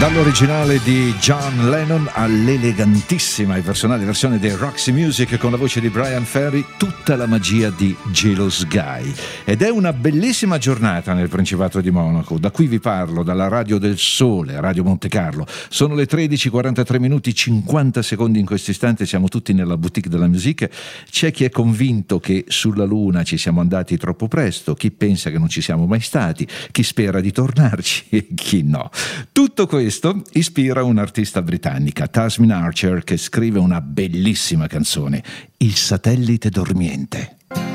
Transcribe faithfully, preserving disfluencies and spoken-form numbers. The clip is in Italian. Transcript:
Dall'originale di John Lennon all'elegantissima e personale versione dei Roxy Music con la voce di Brian Ferry, tutta la magia di Jealous Guy. Ed è una bellissima giornata nel Principato di Monaco. Da qui vi parlo, dalla Radio del Sole, Radio Monte Carlo. Sono le tredici e quarantatré minuti cinquanta secondi in questo istante, siamo tutti nella boutique della musica. C'è chi è convinto che sulla Luna ci siamo andati troppo presto, chi pensa che non ci siamo mai stati, chi spera di tornarci e chi no. Tutto questo Questo ispira un'artista britannica, Tasmin Archer, che scrive una bellissima canzone, Il satellite dormiente.